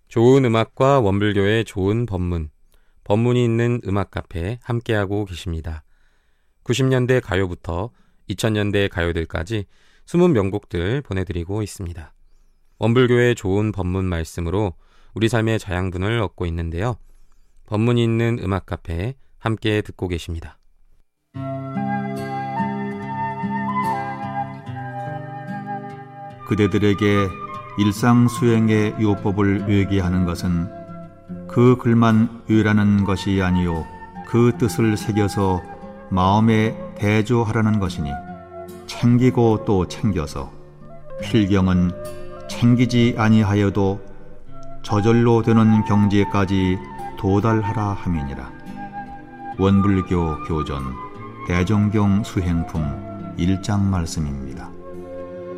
좋은 음악과 원불교의 좋은 법문, 법문이 있는 음악 카페 함께하고 계십니다. 90년대 가요부터 2000년대 가요들까지 숨은 명곡들 보내드리고 있습니다. 원불교의 좋은 법문 말씀으로 우리 삶의 자양분을 얻고 있는데요. 법문이 있는 음악 카페 함께 듣고 계십니다. 그대들에게 일상 수행의 요법을 외게하는 것은 그 글만 외라는 것이 아니요 그 뜻을 새겨서 마음에 대조하라는 것이니 챙기고 또 챙겨서 필경은 챙기지 아니하여도 저절로 되는 경지에까지 도달하라 함이니라. 원불교 교전 대종경 수행품 1장 말씀입니다.